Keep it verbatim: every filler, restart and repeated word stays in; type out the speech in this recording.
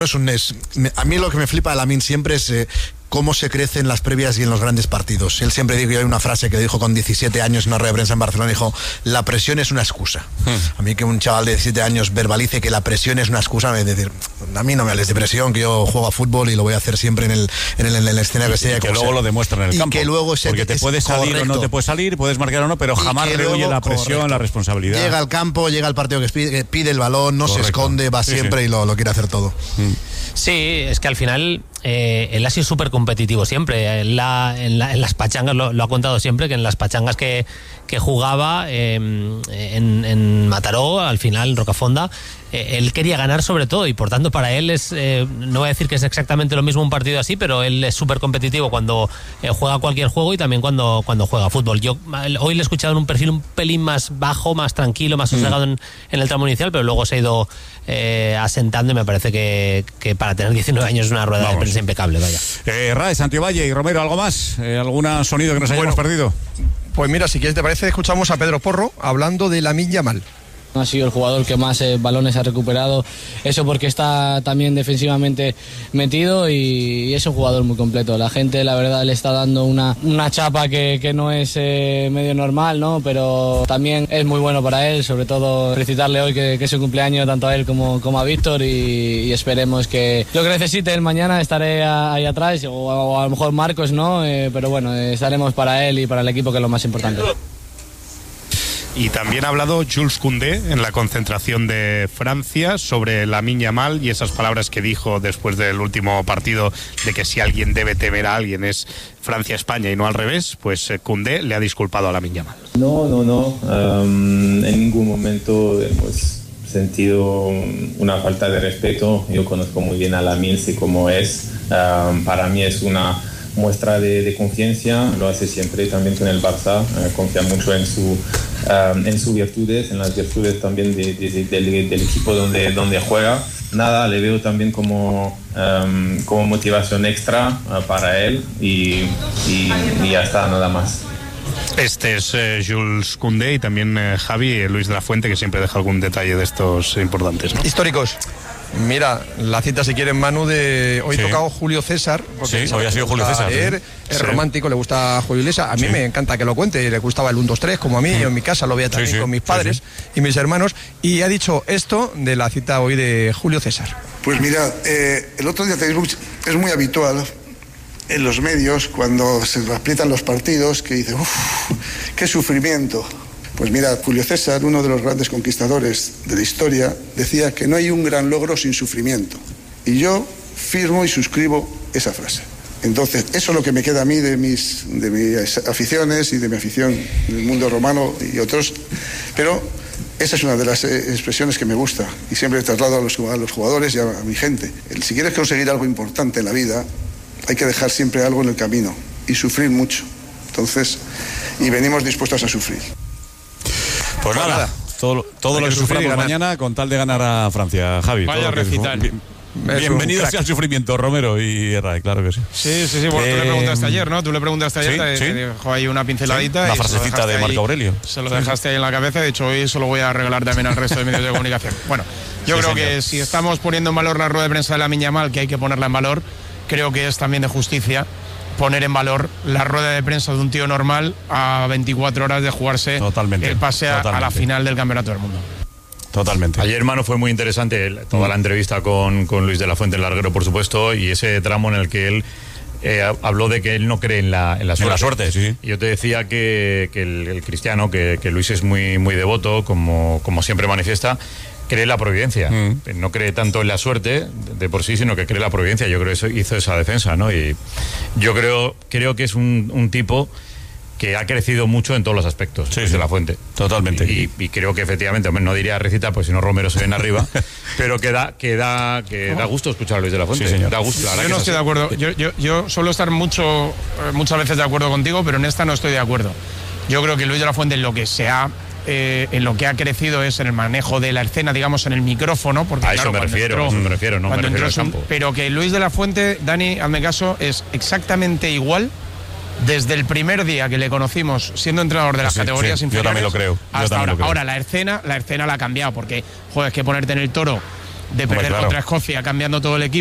Es un, es, me, a mí lo que me flipa de Lamine siempre es eh, cómo se crece en las previas y en los grandes partidos. Él siempre dijo, y hay una frase que dijo con diecisiete años en una rueda de prensa en Barcelona, dijo, la presión es una excusa. Hmm. A mí que un chaval de diecisiete años verbalice que la presión es una excusa, es decir, a mí no me hables de presión, que yo juego a fútbol y lo voy a hacer siempre en el, en el, en el escenario que sea. Y que luego sea. Lo demuestra en el y campo. Que luego se, porque te puedes salir correcto. O no te puedes salir, puedes marcar o no, pero jamás rehuye la presión, correcto. La responsabilidad. Llega al campo, llega al partido que pide, que pide el balón, no correcto. Se esconde, va sí, siempre sí. Y lo, lo quiere hacer todo. Hmm. Sí, es que al final eh, él ha sido súper competitivo siempre. En, la, en, la, en las pachangas, lo, lo ha contado siempre, que en las pachangas que, que jugaba eh, en, en Mataró, al final, en Rocafonda, eh, él quería ganar sobre todo y por tanto para él es, eh, no voy a decir que es exactamente lo mismo un partido así, pero él es súper competitivo cuando eh, juega cualquier juego y también cuando, cuando juega fútbol. Yo hoy le he escuchado en un perfil un pelín más bajo, más tranquilo, más sosegado mm. en, en el tramo inicial, pero luego se ha ido eh, asentando y me parece que, que para tener diecinueve años es una rueda Vamos. de prensa impecable, vaya. Eh, Rae, Santiovalle y Romero, ¿algo más? Eh, ¿Algún sonido que nos hayamos bueno, perdido? Pues mira, si quieres te parece, escuchamos a Pedro Porro hablando de Lamine Yamal. Ha sido el jugador que más eh, balones ha recuperado, eso porque está también defensivamente metido y, y es un jugador muy completo. La gente, la verdad, le está dando una, una chapa que, que no es eh, medio normal, ¿no? Pero también es muy bueno para él, sobre todo felicitarle hoy que, que es su cumpleaños tanto a él como, como a Víctor y, y esperemos que lo que necesite él mañana estaré a, ahí atrás o, o a lo mejor Marcos, ¿no? Eh, pero bueno, eh, estaremos para él y para el equipo, que es lo más importante. Y también ha hablado Jules Koundé en la concentración de Francia sobre Lamine Yamal y esas palabras que dijo después del último partido de que si alguien debe temer a alguien es Francia-España y no al revés, pues Koundé le ha disculpado a Lamine Yamal. No, no, no, um, en ningún momento hemos sentido una falta de respeto. Yo conozco muy bien a Lamine, sé cómo es, um, para mí es una muestra de, de confianza, lo hace siempre también con el Barça, eh, confía mucho en su um, en sus virtudes, en las virtudes también de, de, de, del, del equipo donde, donde juega. Nada, le veo también como, um, como motivación extra uh, para él y, y, y ya está, nada más. Este es eh, Jules Koundé y también eh, Javi eh, Luis de la Fuente, que siempre deja algún detalle de estos importantes, ¿no? Históricos. Mira, la cita si quieres, Manu, de hoy sí. Tocado Julio César. Sí, hoy ha sido Julio César. Leer, sí. Es sí. romántico, le gusta Julio César. A mí sí. me encanta que lo cuente, le gustaba el uno dos tres como a mí, sí. yo en mi casa lo veía también sí, sí. con mis padres sí, sí. y mis hermanos. Y ha dicho esto de la cita hoy de Julio César. Pues mira, eh, el otro día es muy habitual en los medios cuando se aprietan los partidos que dicen, uff, qué sufrimiento. Pues mira, Julio César, uno de los grandes conquistadores de la historia, decía que no hay un gran logro sin sufrimiento. Y yo firmo y suscribo esa frase. Entonces, eso es lo que me queda a mí de mis, de mis aficiones y de mi afición en el mundo romano y otros. Pero esa es una de las expresiones que me gusta y siempre traslado a los, a los jugadores y a, a mi gente. El, si quieres conseguir algo importante en la vida, hay que dejar siempre algo en el camino y sufrir mucho. Entonces, y venimos dispuestos a sufrir. Pues nada, nada, todo, todo lo que suframos mañana con tal de ganar a Francia, Javi. Vaya recital. Bien, bienvenido sea el sufrimiento, Romero y Herray, claro que sí. Sí, sí, sí, bueno, eh, tú le preguntaste ayer, ¿no? Tú le preguntaste ayer, ¿sí? te, ¿sí? te dejó ahí una pinceladita. Sí, una frasecita de Marco Aurelio. Se lo dejaste ahí en la cabeza, de hecho hoy se lo voy a regalar también al resto de medios de comunicación. Bueno, yo sí, creo señor. que si estamos poniendo en valor la rueda de prensa de Lamine Yamal, que hay que ponerla en valor, creo que es también de justicia poner en valor la rueda de prensa de un tío normal a veinticuatro horas de jugarse totalmente, el pase a, a la final del Campeonato del Mundo. Totalmente. Ayer, hermano, fue muy interesante toda la entrevista con, con Luis de la Fuente, el larguero, por supuesto, y ese tramo en el que él eh, habló de que él no cree en la, en la suerte. En la suerte, sí. Y yo te decía que, que el, el cristiano, que, que Luis es muy, muy devoto, como, como siempre manifiesta, cree en la providencia. Mm. No cree tanto en la suerte de por sí, sino que cree en la providencia. Yo creo que eso hizo esa defensa, ¿no? Y yo creo, creo que es un, un tipo que ha crecido mucho en todos los aspectos, sí, desde sí. la Fuente. Totalmente. Y, y creo que efectivamente, no diría recita, pues si no Romero se ven arriba, pero que da, que da, que da gusto escuchar a Luis de la Fuente. Sí, señor. Da gusto. Yo no estoy de acuerdo. Yo, yo, yo suelo estar mucho, muchas veces de acuerdo contigo, pero en esta no estoy de acuerdo. Yo creo que Luis de la Fuente, en lo que se ha Eh, en lo que ha crecido es en el manejo de la escena, digamos, en el micrófono, porque a claro, eso me refiero, entró, a eso me refiero, no me refiero al campo. Pero que Luis de la Fuente, Dani, hazme caso, es exactamente igual desde el primer día que le conocimos siendo entrenador de las sí, categorías sí, inferiores. Yo también lo creo. Hasta ahora. Lo creo. Ahora la escena, la escena la ha cambiado, porque joder, es que ponerte en el toro de perder claro. contra Escocia cambiando todo el equipo.